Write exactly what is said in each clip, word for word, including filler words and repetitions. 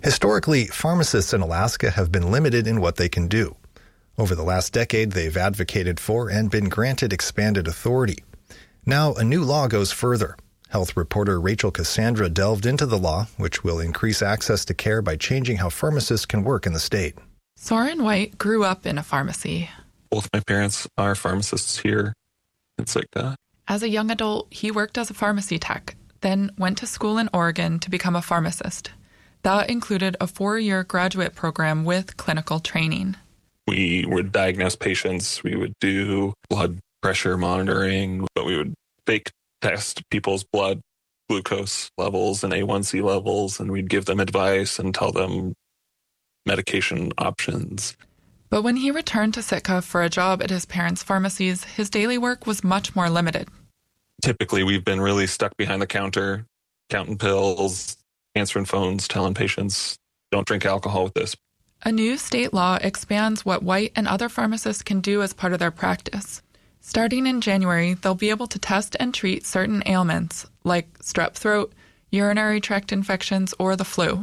Historically, pharmacists in Alaska have been limited in what they can do. Over the last decade, they've advocated for and been granted expanded authority. Now, a new law goes further. Health reporter Rachel Cassandra delved into the law, which will increase access to care by changing how pharmacists can work in the state. Soren White grew up in a pharmacy. Both my parents are pharmacists here in Sitka. As a young adult, he worked as a pharmacy tech, then went to school in Oregon to become a pharmacist. That included a four-year graduate program with clinical training. We would diagnose patients, we would do blood pressure monitoring, but we would fake test people's blood glucose levels and A one C levels, and we'd give them advice and tell them medication options. But when he returned to Sitka for a job at his parents' pharmacies, his daily work was much more limited. Typically, we've been really stuck behind the counter, counting pills, answering phones, telling patients, don't drink alcohol with this. A new state law expands what White and other pharmacists can do as part of their practice. Starting in January, they'll be able to test and treat certain ailments, like strep throat, urinary tract infections, or the flu.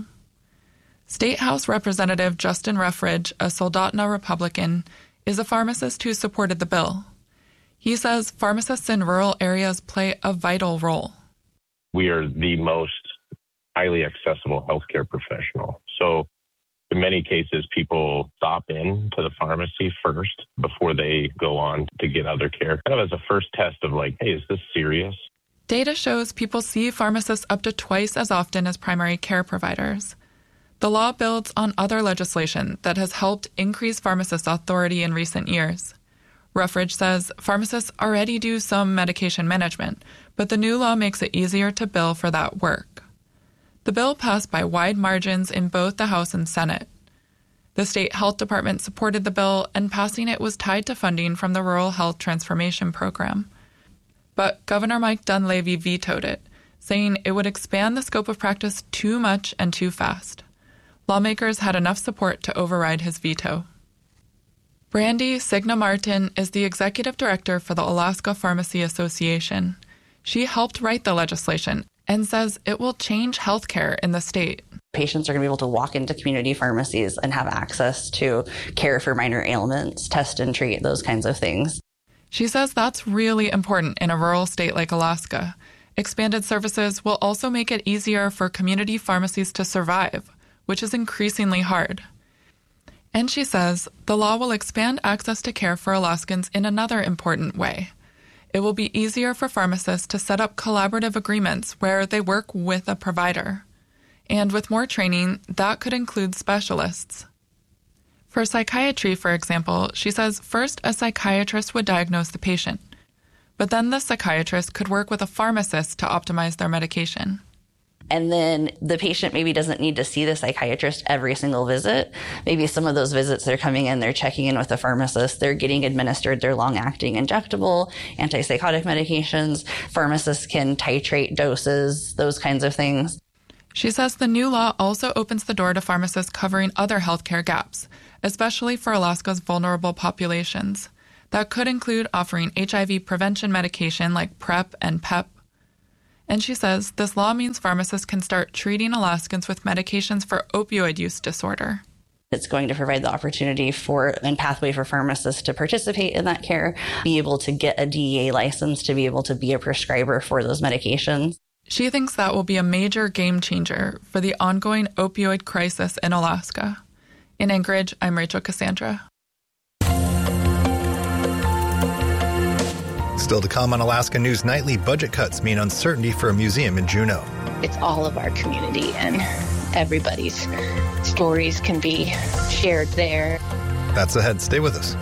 State House Representative Justin Ruffridge, a Soldotna Republican, is a pharmacist who supported the bill. He says pharmacists in rural areas play a vital role. We are the most highly accessible healthcare professional. So in many cases, people stop in to the pharmacy first before they go on to get other care, kind of as a first test of like, hey, is this serious? Data shows people see pharmacists up to twice as often as primary care providers. The law builds on other legislation that has helped increase pharmacists' authority in recent years. Ruffridge says pharmacists already do some medication management, but the new law makes it easier to bill for that work. The bill passed by wide margins in both the House and Senate. The state health department supported the bill, and passing it was tied to funding from the Rural Health Transformation Program. But Governor Mike Dunleavy vetoed it, saying it would expand the scope of practice too much and too fast. Lawmakers had enough support to override his veto. Brandy Signa Martin is the executive director for the Alaska Pharmacy Association. She helped write the legislation and says it will change healthcare in the state. Patients are going to be able to walk into community pharmacies and have access to care for minor ailments, test and treat, those kinds of things. She says that's really important in a rural state like Alaska. Expanded services will also make it easier for community pharmacies to survive, which is increasingly hard. And she says the law will expand access to care for Alaskans in another important way. It will be easier for pharmacists to set up collaborative agreements where they work with a provider. And with more training, that could include specialists. For psychiatry, for example, she says first a psychiatrist would diagnose the patient, but then the psychiatrist could work with a pharmacist to optimize their medication. And then the patient maybe doesn't need to see the psychiatrist every single visit. Maybe some of those visits they're coming in, they're checking in with the pharmacist, they're getting administered their long-acting injectable, antipsychotic medications. Pharmacists can titrate doses, those kinds of things. She says the new law also opens the door to pharmacists covering other healthcare gaps, especially for Alaska's vulnerable populations. That could include offering H I V prevention medication like PrEP and PEP. And she says this law means pharmacists can start treating Alaskans with medications for opioid use disorder. It's going to provide the opportunity for and pathway for pharmacists to participate in that care, be able to get a D E A license to be able to be a prescriber for those medications. She thinks that will be a major game changer for the ongoing opioid crisis in Alaska. In Anchorage, I'm Rachel Cassandra. Still to come on Alaska News Nightly, budget cuts mean uncertainty for a museum in Juneau. It's all of our community, and everybody's stories can be shared there. That's ahead. Stay with us.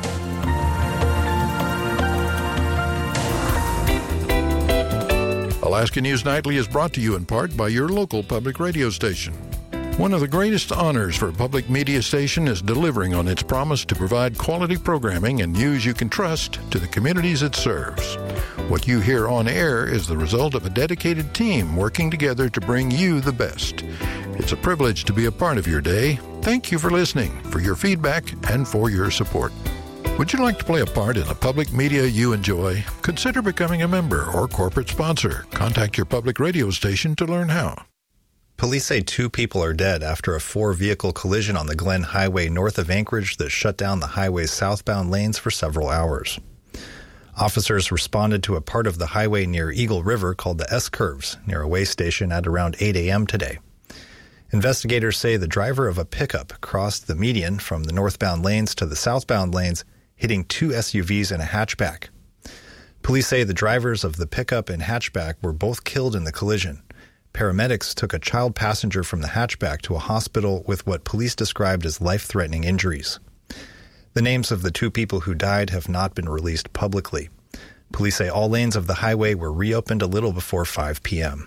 Alaska News Nightly is brought to you in part by your local public radio station. One of the greatest honors for a public media station is delivering on its promise to provide quality programming and news you can trust to the communities it serves. What you hear on air is the result of a dedicated team working together to bring you the best. It's a privilege to be a part of your day. Thank you for listening, for your feedback, and for your support. Would you like to play a part in the public media you enjoy? Consider becoming a member or corporate sponsor. Contact your public radio station to learn how. Police say two people are dead after a four-vehicle collision on the Glen Highway north of Anchorage that shut down the highway's southbound lanes for several hours. Officers responded to a part of the highway near Eagle River called the S-Curves near a way station at around eight a.m. today. Investigators say the driver of a pickup crossed the median from the northbound lanes to the southbound lanes, hitting two S U Vs and a hatchback. Police say the drivers of the pickup and hatchback were both killed in the collision. Paramedics took a child passenger from the hatchback to a hospital with what police described as life-threatening injuries. The names of the two people who died have not been released publicly. Police say all lanes of the highway were reopened a little before five p.m.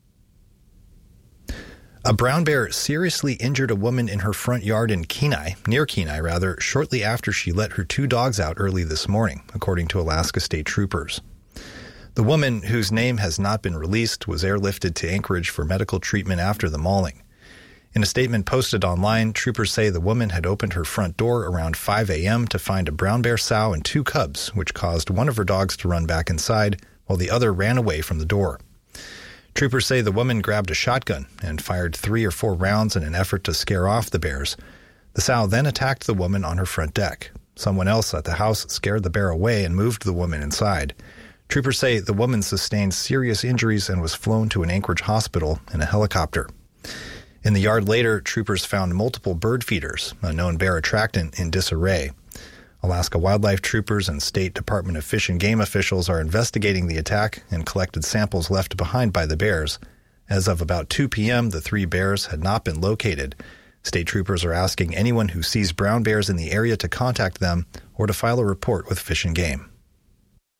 A brown bear seriously injured a woman in her front yard in Kenai, near Kenai rather, shortly after she let her two dogs out early this morning, according to Alaska State Troopers. The woman, whose name has not been released, was airlifted to Anchorage for medical treatment after the mauling. In a statement posted online, troopers say the woman had opened her front door around five a.m. to find a brown bear sow and two cubs, which caused one of her dogs to run back inside, while the other ran away from the door. Troopers say the woman grabbed a shotgun and fired three or four rounds in an effort to scare off the bears. The sow then attacked the woman on her front deck. Someone else at the house scared the bear away and moved the woman inside. Troopers say the woman sustained serious injuries and was flown to an Anchorage hospital in a helicopter. In the yard later, troopers found multiple bird feeders, a known bear attractant, in disarray. Alaska Wildlife Troopers and State Department of Fish and Game officials are investigating the attack and collected samples left behind by the bears. As of about two p.m., the three bears had not been located. State troopers are asking anyone who sees brown bears in the area to contact them or to file a report with Fish and Game.